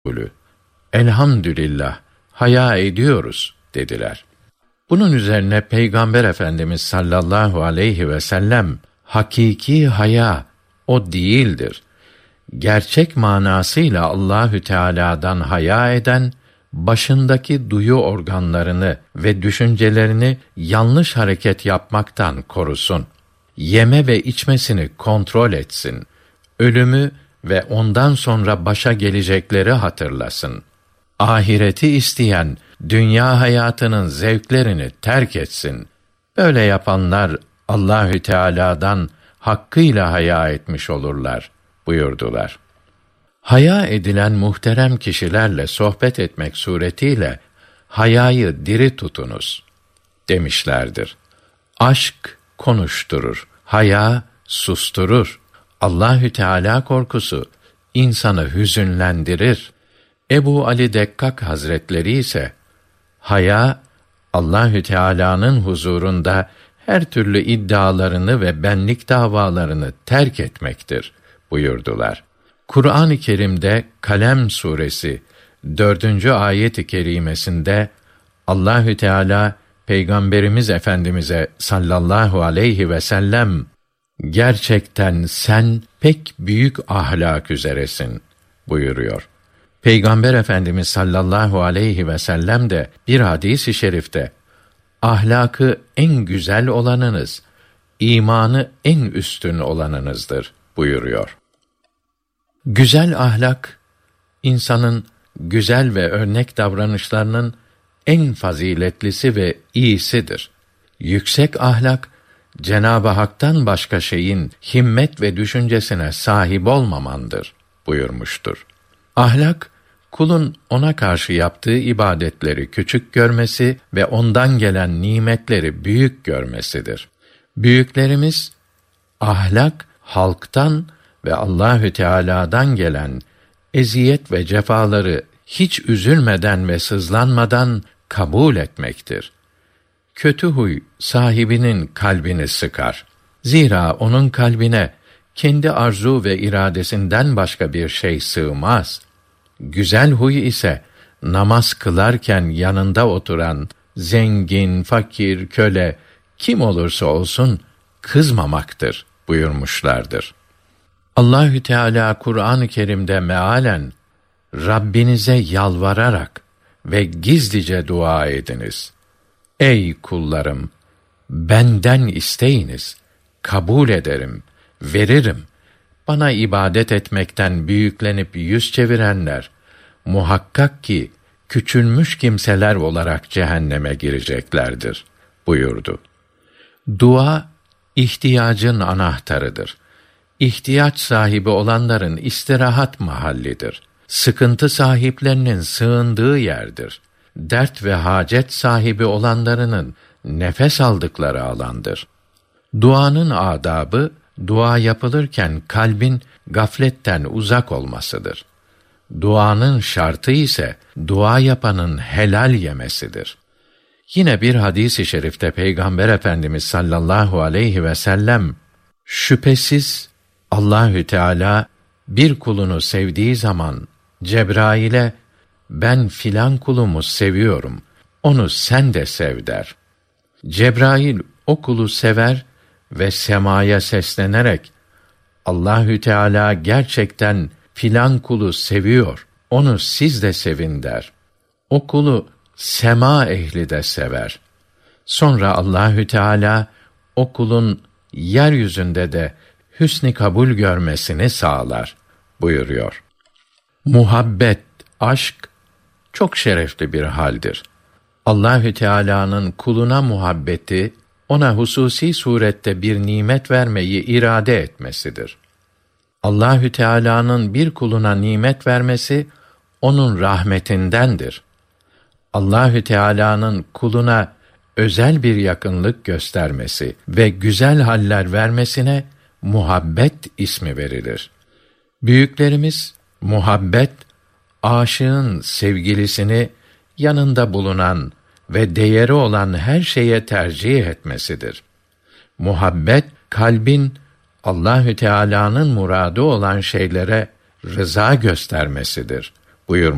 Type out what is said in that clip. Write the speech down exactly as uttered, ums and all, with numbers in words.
Resulü, "Elhamdülillah, haya ediyoruz," dediler. Bunun üzerine Peygamber Efendimiz sallallahu aleyhi ve sellem, "Hakiki haya o değildir. Gerçek manasıyla Allahü Teala'dan haya eden, başındaki duyu organlarını ve düşüncelerini yanlış hareket yapmaktan korusun. Yeme ve içmesini kontrol etsin. Ölümü ve ondan sonra başa gelecekleri hatırlasın. Ahireti isteyen, dünya hayatının zevklerini terk etsin. Böyle yapanlar Allahü Teala'dan hakkıyla haya etmiş olurlar," buyurdular. Haya edilen muhterem kişilerle sohbet etmek suretiyle hayayı diri tutunuz demişlerdir. Aşk konuşturur, haya susturur. Allahü Teala korkusu insanı hüzünlendirir. Ebu Ali Dekkak Hazretleri ise haya Allahü Teala'nın huzurunda her türlü iddialarını ve benlik davalarını terk etmektir buyurdular. Kur'an-ı Kerim'de Kalem suresi dördüncü ayet-i kerimesinde Allahü Teala Peygamberimiz Efendimize sallallahu aleyhi ve sellem, "Gerçekten sen pek büyük ahlak üzeresin," buyuruyor. Peygamber Efendimiz sallallahu aleyhi ve sellem de bir hadis-i şerifte, "Ahlakı en güzel olanınız, imanı en üstün olanınızdır," buyuruyor. Güzel ahlak, insanın güzel ve örnek davranışlarının en faziletlisi ve iyisidir. Yüksek ahlak, Cenab-ı Hak'tan başka şeyin himmet ve düşüncesine sahip olmamandır buyurmuştur. Ahlak, kulun ona karşı yaptığı ibadetleri küçük görmesi ve ondan gelen nimetleri büyük görmesidir. Büyüklerimiz, ahlak, halktan ve Allahü Teala'dan gelen eziyet ve cefaları hiç üzülmeden ve sızlanmadan kabul etmektir. Kötü huy sahibinin kalbini sıkar. Zira onun kalbine kendi arzu ve iradesinden başka bir şey sığmaz. Güzel huy ise namaz kılarken yanında oturan zengin, fakir, köle kim olursa olsun kızmamaktır buyurmuşlardır. Allahü Teala Kur'an-ı Kerim'de mealen, "Rabbinize yalvararak ve gizlice dua ediniz. Ey kullarım, benden isteyiniz, kabul ederim, veririm. Bana ibadet etmekten büyüklenip yüz çevirenler, muhakkak ki küçülmüş kimseler olarak cehenneme gireceklerdir," buyurdu. Dua, ihtiyacın anahtarıdır. İhtiyaç sahibi olanların istirahat mahallidir. Sıkıntı sahiplerinin sığındığı yerdir. Dert ve hacet sahibi olanlarının nefes aldıkları alandır. Duanın adabı, dua yapılırken kalbin gafletten uzak olmasıdır. Duanın şartı ise dua yapanın helal yemesidir. Yine bir hadis-i şerifte Peygamber Efendimiz sallallahu aleyhi ve sellem, "Şüphesiz Allahü Teala bir kulunu sevdiği zaman Cebrail'e, 'Ben filan kulumu seviyorum, onu sen de sev,' der. Cebrail o kulu sever ve semaya seslenerek, 'Allahü Teala gerçekten filan kulu seviyor, onu siz de sevin,' der. O kulu sema ehli de sever. Sonra Allahü Teala o kulun yeryüzünde de hüsn-i kabul görmesini sağlar buyuruyor. Muhabbet, aşk çok şerefli bir haldir. Allahü Teala'nın kuluna muhabbeti, ona hususi surette bir nimet vermeyi irade etmesidir. Allahü Teala'nın bir kuluna nimet vermesi onun rahmetindendir. Allahü Teala'nın kuluna özel bir yakınlık göstermesi ve güzel haller vermesine muhabbet ismi verilir. Büyüklerimiz muhabbet, aşığın sevgilisini yanında bulunan ve değeri olan her şeye tercih etmesidir. Muhabbet, kalbin Allahü Teala'nın muradı olan şeylere rıza göstermesidir buyurmuş.